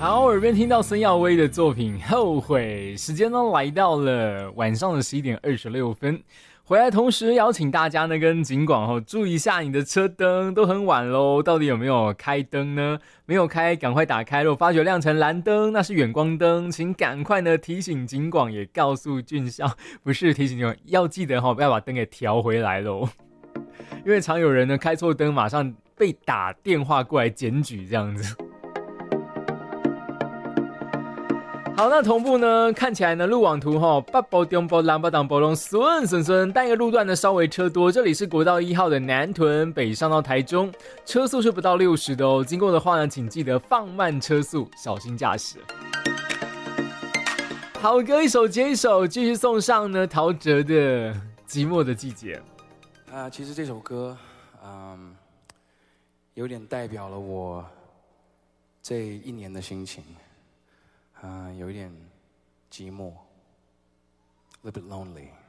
好，耳边听到孙耀威的作品《后悔》，时间呢来到了晚上的11:26。回来同时邀请大家呢跟警广注意一下你的车灯，都很晚咯，到底有没有开灯呢？没有开赶快打开，如果发觉亮成蓝灯，那是远光灯，请赶快呢提醒警广，也告诉俊孝，不是提醒你们要记得不要把灯给调回来咯，因为常有人呢开错灯，马上被打电话过来检举这样子。好，那同步呢，看起来呢，路网图北部、中部、南部、东部都顺，但一个路段呢稍微车多。这里是国道1号的南屯北上到台中，车速是不到60的哦。经过的话呢，请记得放慢车速，小心驾驶。好歌一首接一首，继续送上呢陶喆的《寂寞的季节》。 其实这首歌，有点代表了我这1年的心情。有一点寂寞 ，a little bit lonely。